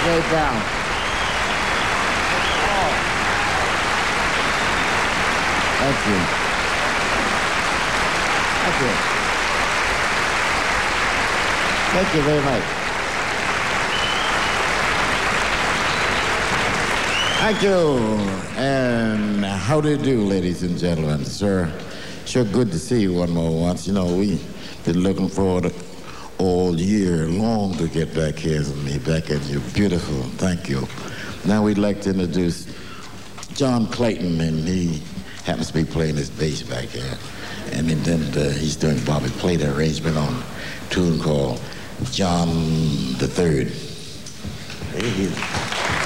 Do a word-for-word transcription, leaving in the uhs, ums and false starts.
Dave Brown. Thank you. Thank you. Thank you very much. Thank you. And how do you do, ladies and gentlemen? Sir, sure good to see you one more once. You know, we've been looking forward all year long to get back here with me, back at you. Beautiful. Thank you. Now we'd like to introduce John Clayton, and he happens to be playing his bass back here. And then uh, he's doing Bobby Plate arrangement on a tune called John the Third. There he is.